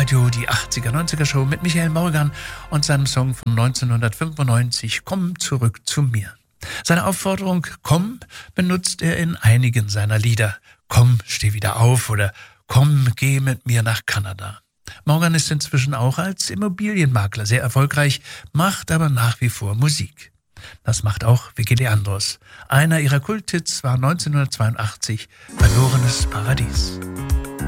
Radio, die 80er, 90er Show mit Michael Morgan und seinem Song von 1995, Komm zurück zu mir. Seine Aufforderung, komm, benutzt er in einigen seiner Lieder. Komm, steh wieder auf oder komm, geh mit mir nach Kanada. Morgan ist inzwischen auch als Immobilienmakler sehr erfolgreich, macht aber nach wie vor Musik. Das macht auch Vicky Leandros. Einer ihrer Kulthits war 1982 Verlorenes Paradies.